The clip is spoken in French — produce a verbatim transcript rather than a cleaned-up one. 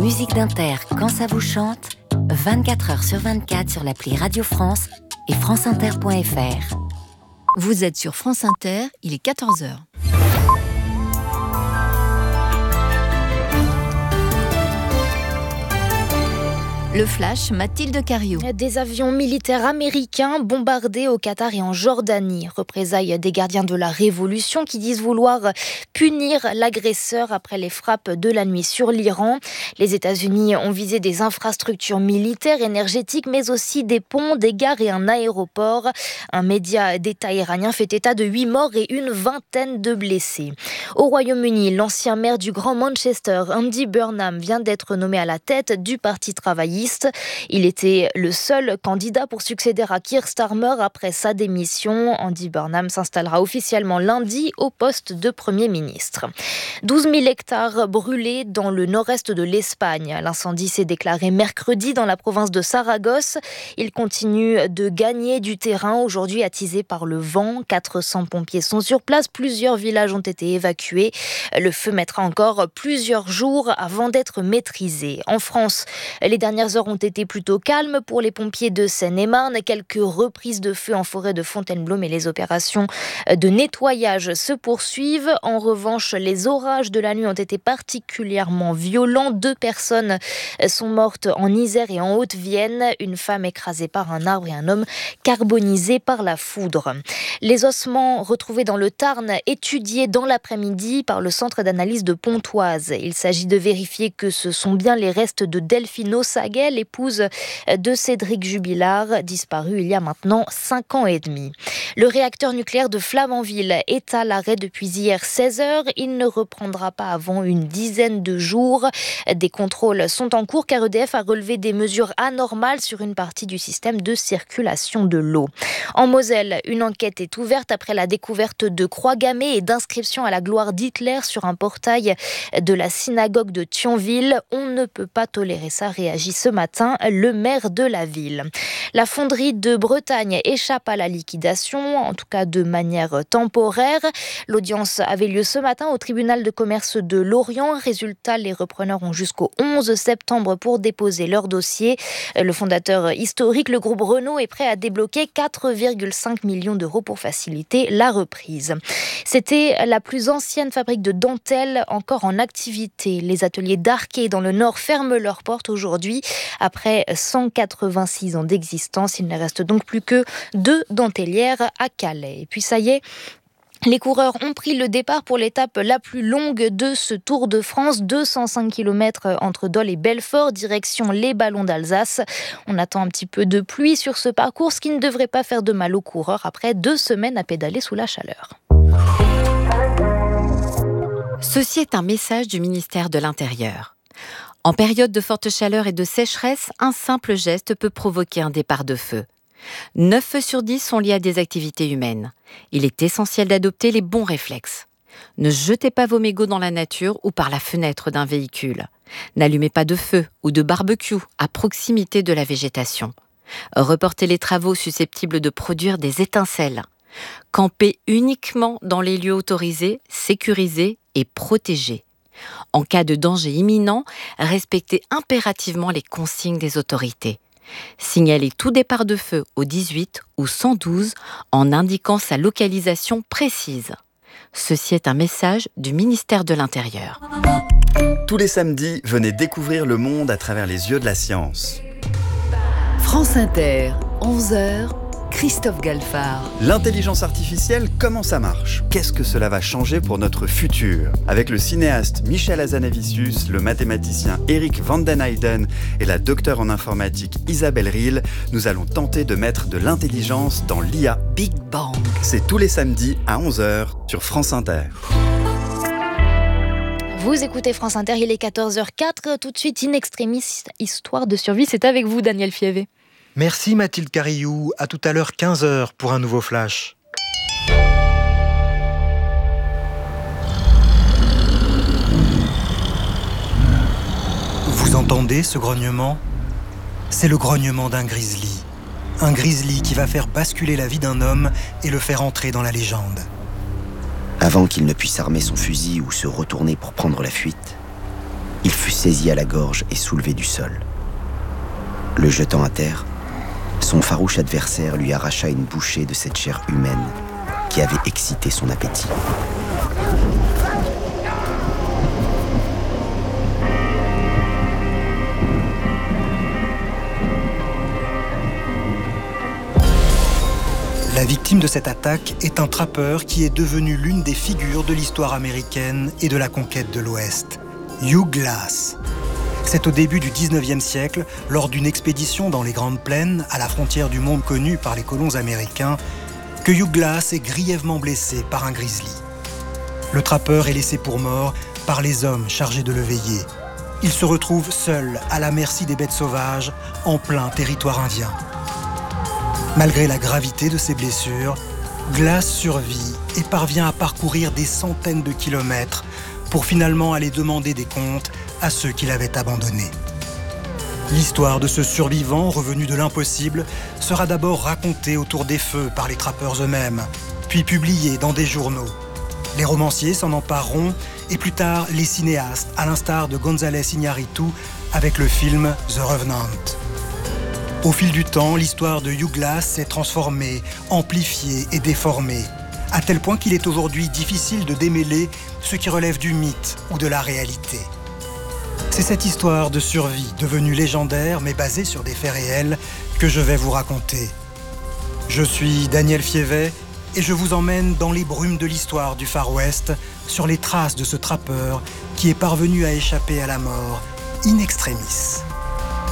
musique d'Inter quand ça vous chante, vingt-quatre heures sur vingt-quatre sur l'appli Radio France et franceinter point f r. Vous êtes sur France Inter, il est quatorze heures. Le flash, Mathilde Cariou. Des avions militaires américains bombardés au Qatar et en Jordanie. Représailles des gardiens de la Révolution qui disent vouloir punir l'agresseur après les frappes de la nuit sur l'Iran. Les États-Unis ont visé des infrastructures militaires, énergétiques, mais aussi des ponts, des gares et un aéroport. Un média d'État iranien fait état de huit morts et une vingtaine de blessés. Au Royaume-Uni, l'ancien maire du Grand Manchester, Andy Burnham, vient d'être nommé à la tête du Parti travailliste. Il était le seul candidat pour succéder à Keir Starmer après sa démission. Andy Burnham s'installera officiellement lundi au poste de Premier ministre. douze mille hectares brûlés dans le nord-est de l'Espagne. L'incendie s'est déclaré mercredi dans la province de Saragosse. Il continue de gagner du terrain, aujourd'hui attisé par le vent. quatre cents pompiers sont sur place. Plusieurs villages ont été évacués. Le feu mettra encore plusieurs jours avant d'être maîtrisé. En France, les dernières heures ont été plutôt calmes pour les pompiers de Seine-et-Marne. Quelques reprises de feu en forêt de Fontainebleau, mais les opérations de nettoyage se poursuivent. En revanche, les orages de la nuit ont été particulièrement violents. Deux personnes sont mortes en Isère et en Haute-Vienne. Une femme écrasée par un arbre et un homme carbonisé par la foudre. Les ossements retrouvés dans le Tarn, étudiés dans l'après-midi par le centre d'analyse de Pontoise. Il s'agit de vérifier que ce sont bien les restes de Delphine Ossaguet, l'épouse de Cédric Jubilard, disparu il y a maintenant cinq ans et demi. Le réacteur nucléaire de Flamanville est à l'arrêt depuis hier seize heures. Il ne reprendra pas avant une dizaine de jours. Des contrôles sont en cours car E D F a relevé des mesures anormales sur une partie du système de circulation de l'eau. En Moselle, une enquête est ouverte après la découverte de croix gammées et d'inscriptions à la gloire d'Hitler sur un portail de la synagogue de Thionville. On ne peut pas tolérer ça, réagit ce matin le maire de la ville. La fonderie de Bretagne échappe à la liquidation, en tout cas de manière temporaire. L'audience avait lieu ce matin au tribunal de commerce de Lorient. Résultat, les repreneurs ont jusqu'au onze septembre pour déposer leur dossier. Le fondateur historique, le groupe Renault, est prêt à débloquer quatre virgule cinq millions d'euros pour faciliter la reprise. C'était la plus ancienne fabrique de dentelles encore en activité. Les ateliers d'Arquet dans le Nord ferment leurs portes aujourd'hui. Après cent quatre-vingt-six ans d'existence, il ne reste donc plus que deux dentelières à Calais. Et puis ça y est, les coureurs ont pris le départ pour l'étape la plus longue de ce Tour de France, deux cent cinq kilomètres entre Dole et Belfort, direction les Ballons d'Alsace. On attend un petit peu de pluie sur ce parcours, ce qui ne devrait pas faire de mal aux coureurs après deux semaines à pédaler sous la chaleur. Ceci est un message du ministère de l'Intérieur. En période de forte chaleur et de sécheresse, un simple geste peut provoquer un départ de feu. neuf feux sur dix sont liés à des activités humaines. Il est essentiel d'adopter les bons réflexes. Ne jetez pas vos mégots dans la nature ou par la fenêtre d'un véhicule. N'allumez pas de feu ou de barbecue à proximité de la végétation. Reportez les travaux susceptibles de produire des étincelles. Campez uniquement dans les lieux autorisés, sécurisés et protégés. En cas de danger imminent, respectez impérativement les consignes des autorités. Signalez tout départ de feu au dix-huit ou cent douze en indiquant sa localisation précise. Ceci est un message du ministère de l'Intérieur. Tous les samedis, venez découvrir le monde à travers les yeux de la science. France Inter, onze heures, Christophe Galfard. L'intelligence artificielle, comment ça marche ? Qu'est-ce que cela va changer pour notre futur ? Avec le cinéaste Michel Hazanavicius, le mathématicien Eric van den Eijden et la docteure en informatique Isabelle Riehl, nous allons tenter de mettre de l'intelligence dans l'I A. Big Bang. C'est tous les samedis à onze heures sur France Inter. Vous écoutez France Inter, il est quatorze heures quatre. Tout de suite, In Extremis, histoire de survie. C'est avec vous, Daniel Fievé. Merci Mathilde Cariou, à tout à l'heure quinze heures pour un nouveau flash. Vous entendez ce grognement ? C'est le grognement d'un grizzly. Un grizzly qui va faire basculer la vie d'un homme et le faire entrer dans la légende. Avant qu'il ne puisse armer son fusil ou se retourner pour prendre la fuite, Il fut saisi à la gorge et soulevé du sol. Le jetant à terre, son farouche adversaire lui arracha une bouchée de cette chair humaine qui avait excité son appétit. La victime de cette attaque est un trappeur qui est devenu l'une des figures de l'histoire américaine et de la conquête de l'Ouest, Hugh Glass. C'est au début du dix-neuvième siècle, lors d'une expédition dans les Grandes Plaines, à la frontière du monde connu par les colons américains, que Hugh Glass est grièvement blessé par un grizzly. Le trappeur est laissé pour mort par les hommes chargés de le veiller. Il se retrouve seul à la merci des bêtes sauvages, en plein territoire indien. Malgré la gravité de ses blessures, Glass survit et parvient à parcourir des centaines de kilomètres pour finalement aller demander des comptes à ceux qui l'avaient abandonné. L'histoire de ce survivant revenu de l'impossible sera d'abord racontée autour des feux par les trappeurs eux-mêmes, puis publiée dans des journaux. Les romanciers s'en empareront et plus tard les cinéastes, à l'instar de González Iñárritu avec le film The Revenant. Au fil du temps, l'histoire de Hugh Glass s'est transformée, amplifiée et déformée, à tel point qu'il est aujourd'hui difficile de démêler ce qui relève du mythe ou de la réalité. C'est cette histoire de survie, devenue légendaire mais basée sur des faits réels, que je vais vous raconter. Je suis Daniel Fievet et je vous emmène dans les brumes de l'histoire du Far West, sur les traces de ce trappeur qui est parvenu à échapper à la mort in extremis.